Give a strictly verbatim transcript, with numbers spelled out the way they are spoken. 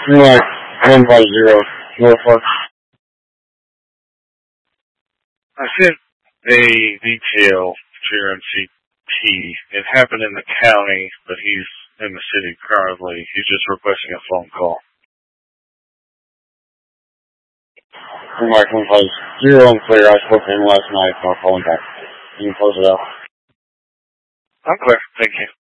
Like one five zero Norfolk. I sent a detail to your M C T. It happened in the county, but he's in the city currently. He's just requesting a phone call. Mike one five zero, I'm clear. I spoke to him last night, so I'll call him back. You can close it out. I'm clear. Thank you.